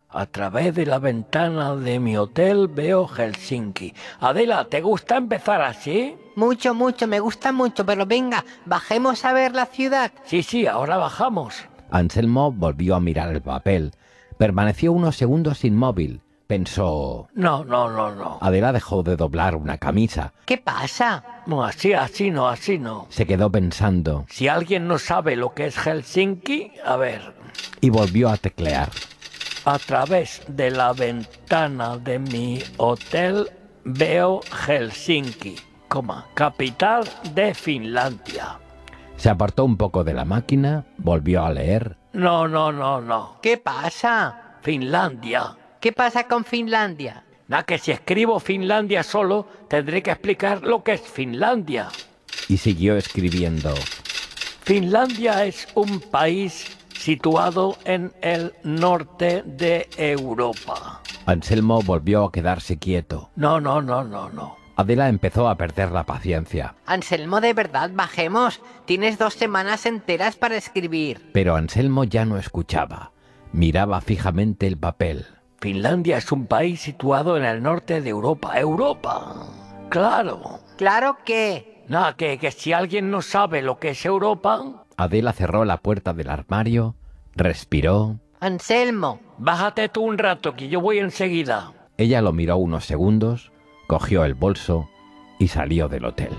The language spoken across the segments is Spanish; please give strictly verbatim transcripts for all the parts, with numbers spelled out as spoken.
A través de la ventana de mi hotel veo Helsinki. Adela, ¿te gusta empezar así? Mucho, mucho, me gusta mucho, pero venga, bajemos a ver la ciudad. Sí, sí, ahora bajamos. Anselmo volvió a mirar el papel. Permaneció unos segundos inmóvil. Pensó... No, no, no, no. Adela dejó de doblar una camisa. ¿Qué pasa? No, así, así no, así no. Se quedó pensando. Si alguien no sabe lo que es Helsinki, a ver. Y volvió a teclear. A través de la ventana de mi hotel veo Helsinki, coma, capital de Finlandia. Se apartó un poco de la máquina, volvió a leer. No, no, no, no. ¿Qué pasa? Finlandia. ¿Qué pasa con Finlandia? Nada, que si escribo Finlandia solo, tendré que explicar lo que es Finlandia. Y siguió escribiendo. Finlandia es un país situado en el norte de Europa. Anselmo volvió a quedarse quieto. No, no, no, no, no. Adela empezó a perder la paciencia. Anselmo, de verdad, bajemos. Tienes dos semanas enteras para escribir. Pero Anselmo ya no escuchaba. Miraba fijamente el papel. Finlandia es un país situado en el norte de Europa. ¡Europa! ¡Claro! ¿Claro que? Nada, que, que si alguien no sabe lo que es Europa... Adela cerró la puerta del armario, respiró. Anselmo. Bájate tú un rato, que yo voy enseguida. Ella lo miró unos segundos, cogió el bolso y salió del hotel.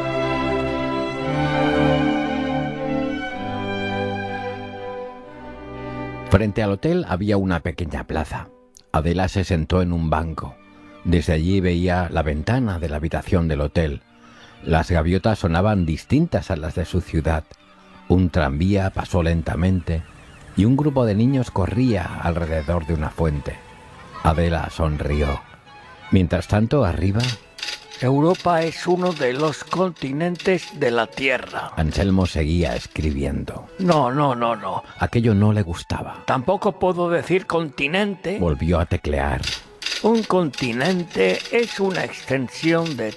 Frente al hotel había una pequeña plaza. Adela se sentó en un banco. Desde allí veía la ventana de la habitación del hotel. Las gaviotas sonaban distintas a las de su ciudad. Un tranvía pasó lentamente y un grupo de niños corría alrededor de una fuente. Adela sonrió. Mientras tanto, arriba... Europa es uno de los continentes de la Tierra. Anselmo seguía escribiendo. No, no, no, no. Aquello no le gustaba. Tampoco puedo decir continente. Volvió a teclear. Un continente es una extensión de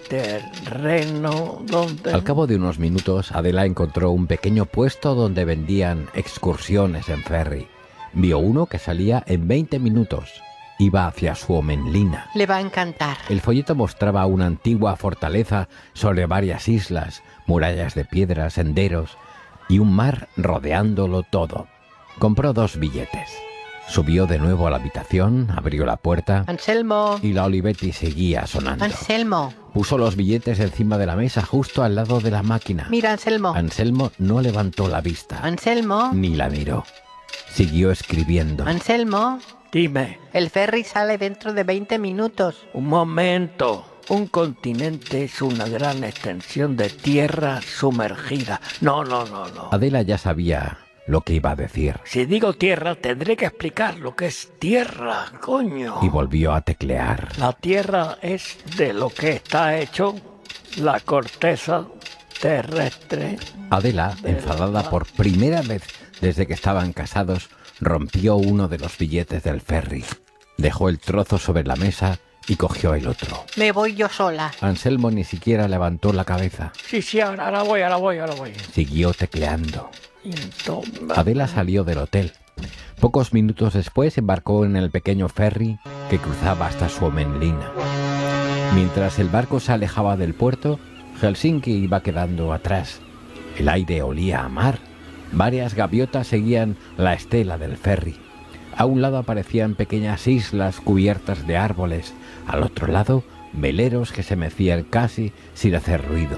terreno donde... Al cabo de unos minutos, Adela encontró un pequeño puesto donde vendían excursiones en ferry. Vio uno que salía en veinte minutos. Iba hacia Suomenlinna. Le va a encantar. El folleto mostraba una antigua fortaleza sobre varias islas, murallas de piedra, senderos y un mar rodeándolo todo. Compró dos billetes. Subió de nuevo a la habitación, abrió la puerta... Anselmo. Y la Olivetti seguía sonando. Anselmo. Puso los billetes encima de la mesa, justo al lado de la máquina. Mira, Anselmo. Anselmo no levantó la vista. Anselmo. Ni la miró. Siguió escribiendo. Anselmo. Dime. El ferry sale dentro de veinte minutos. Un momento. Un continente es una gran extensión de tierra sumergida. No, no, no, no. Adela ya sabía lo que iba a decir. Si digo tierra, tendré que explicar lo que es tierra, coño. Y volvió a teclear. La tierra es de lo que está hecho la corteza terrestre. Adela, enfadada por primera vez desde que estaban casados, rompió uno de los billetes del ferry. Dejó el trozo sobre la mesa y cogió el otro. Me voy yo sola. Anselmo ni siquiera levantó la cabeza. Sí, sí, ahora, ahora voy, ahora voy, ahora voy. Siguió tecleando. Y entonces... Adela salió del hotel. Pocos minutos después embarcó en el pequeño ferry que cruzaba hasta Suomenlinna. Mientras el barco se alejaba del puerto, Helsinki iba quedando atrás. El aire olía a mar. Varias gaviotas seguían la estela del ferry. A un lado aparecían pequeñas islas cubiertas de árboles. Al otro lado, veleros que se mecían casi sin hacer ruido.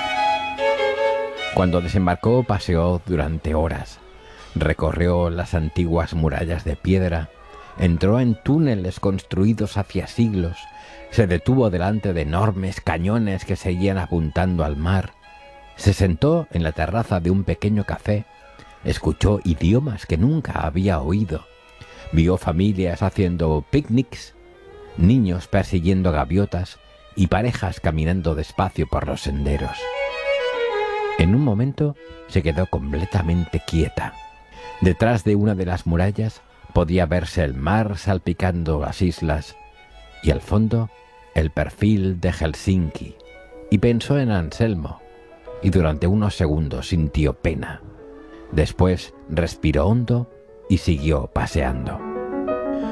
Cuando desembarcó, paseó durante horas. Recorrió las antiguas murallas de piedra. Entró en túneles construidos hacía siglos. Se detuvo delante de enormes cañones que seguían apuntando al mar. Se sentó en la terraza de un pequeño café. Escuchó idiomas que nunca había oído. Vio familias haciendo picnics, niños persiguiendo gaviotas y parejas caminando despacio por los senderos. En un momento se quedó completamente quieta. Detrás de una de las murallas podía verse el mar salpicando las islas y al fondo el perfil de Helsinki. Y pensó en Anselmo y durante unos segundos sintió pena. Después respiró hondo y siguió paseando.